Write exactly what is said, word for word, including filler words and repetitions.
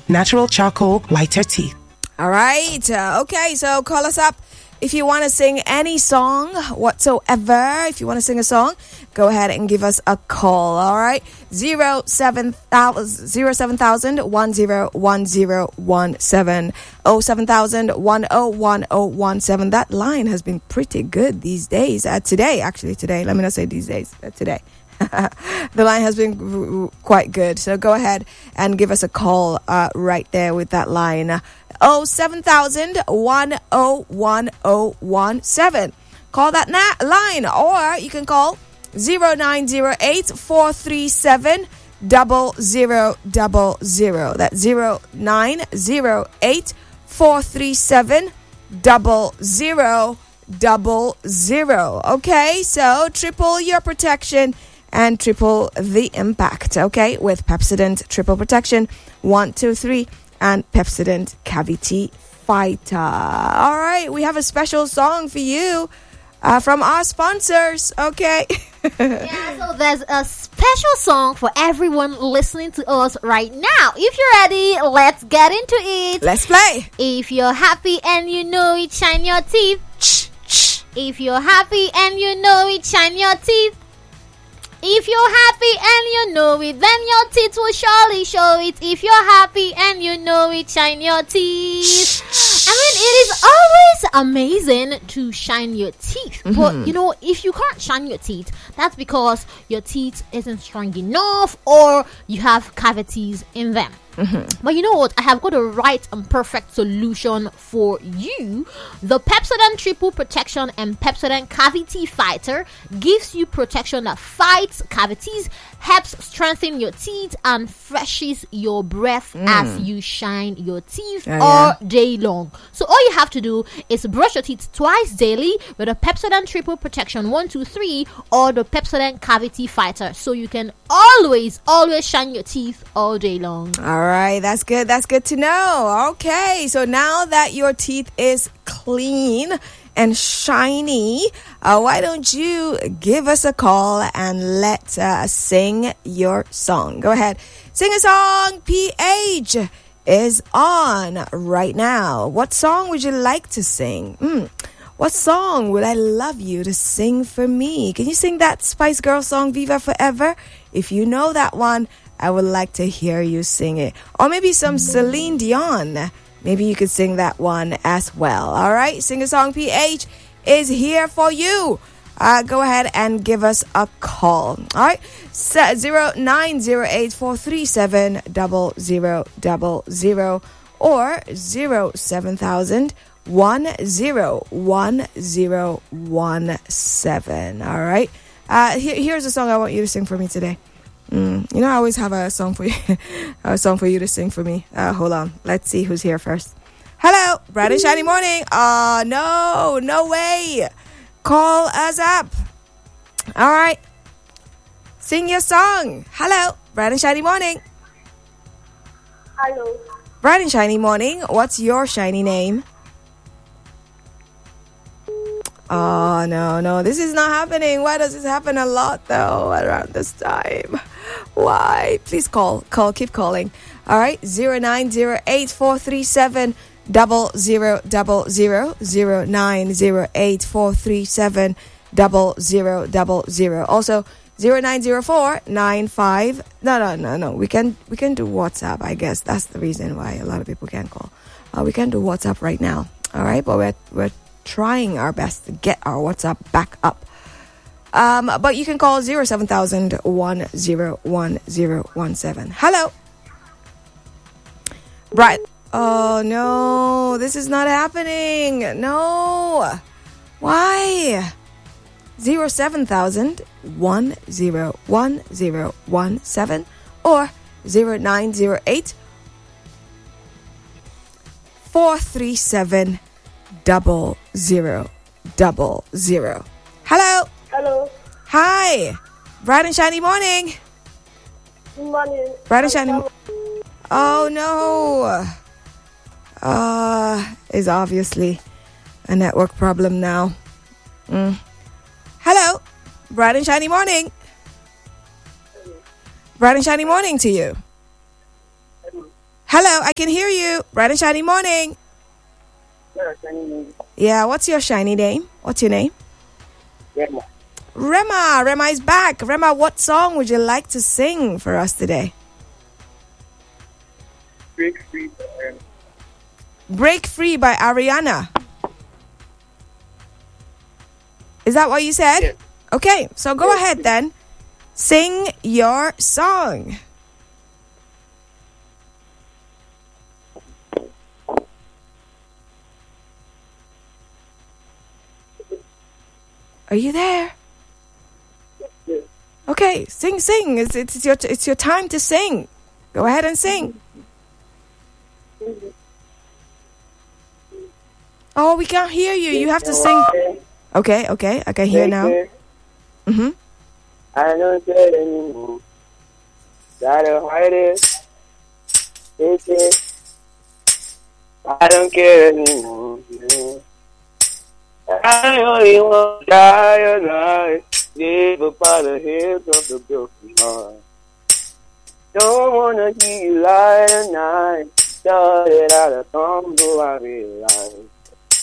natural charcoal whiter teeth. All right. Uh, okay, so call us up. If you want to sing any song whatsoever, if you want to sing a song, go ahead and give us a call, all right? zero seven thousand one zero one zero one seven oh seven thousand one oh one oh one seven. That line has been pretty good these days. Uh, today, actually today. Let me not say these days. Uh, today. The line has been quite good. So go ahead and give us a call uh, right there with that line. oh seven thousand one oh one oh one seven. Call that na- line, or you can call zero nine zero eight four three seven double zero double zero. That's zero nine zero eight four three seven double zero double zero. Okay, so triple your protection and triple the impact, okay, with Pepsodent Triple Protection one, two, three and Pepsodent Cavity Fighter. All right, we have a special song for you uh, from our sponsors, okay? Yeah, so there's a special song for everyone listening to us right now. If you're ready, let's get into it. Let's play. If you're happy and you know it, shine your teeth. If you're happy and you know it, shine your teeth. If you're happy and you know it, then your teeth will surely show it. If you're happy and you know it, shine your teeth. I mean, it is always amazing to shine your teeth. Mm-hmm. But, you know, if you can't shine your teeth, that's because your teeth isn't strong enough or you have cavities in them. Mm-hmm. But you know what? I have got a right and perfect solution for you. The Pepsodent Triple Protection and Pepsodent Cavity Fighter gives you protection that fights cavities, helps strengthen your teeth, and freshes your breath mm. as you shine your teeth yeah, all yeah. day long. So all you have to do is brush your teeth twice daily with a Pepsodent Triple Protection one, two, three or the Pepsodent Cavity Fighter, so you can always, always shine your teeth all day long. All right, that's good. That's good to know. Okay, so now that your teeth is clean and shiny, uh, why don't you give us a call and let's uh, sing your song. Go ahead, sing a song. P H is on right now. What song would you like to sing? Mm. What song would I love you to sing for me? Can you sing that Spice Girl song, Viva Forever? If you know that one, I would like to hear you sing it. Or maybe some Celine Dion. Maybe you could sing that one as well. All right, Sing a Song P H is here for you. Uh, go ahead and give us a call. All right, zero nine zero eight four three seven double zero double zero or zero seven thousand one zero one zero one seven. All right, uh, here, here's a song I want you to sing for me today. Mm, you know, I always have a song for you, a song for you to sing for me. Uh, hold on, let's see who's here first. Hello, bright and shiny morning. Uh no, no way. Call us up. All right, sing your song. Hello, bright and shiny morning. Hello. Bright and shiny morning. What's your shiny name? Oh, no, no, this is not happening. Why does this happen a lot, though, around this time? Why? Please call. Call. Keep calling. All right. zero nine zero eight four three seven double zero double zero. zero nine zero eight four three seven double zero double zero. Also, zero nine zero four nine five. No, no, no, no. We can, we can do WhatsApp, I guess. That's the reason why a lot of people can't call. Uh, we can do WhatsApp right now. All right. But we're, we're trying our best to get our WhatsApp back up. Um, but you can call zero seven thousand one zero one zero one seven. Hello. Right. Oh, no. This is not happening. No. Why? zero seven thousand one zero one zero one seven or zero nine zero eight four three seven double zero double zero. Hello. Hello. Hi. Bright and shiny morning. Good morning. Bright and shiny. Mo- oh no. Uh, is obviously a network problem now. Mm. Hello. Bright and shiny morning. Bright and shiny morning to you. Hello, I can hear you. Bright and shiny morning. Yeah, what's your shiny name? What's your name? Rema. Rema. Rema is back. Rema, what song would you like to sing for us today? Break free. Um, Break Free by Ariana. Is that what you said? Yes. Okay, so go Yes. ahead then. Sing your song. Are you there? Yes. Okay, sing, sing. It's, it's your it's your time to sing. Go ahead and sing. Oh, we can't hear you. You have to sing. Okay, okay, I can hear now. Mm-hmm. I don't care anymore. Gotta hide it. Take it. I don't care anymore. Yeah. I only want to die alive. Live upon the hills of the broken heart. Don't wanna hear you lie tonight. Started out of humble, I realize.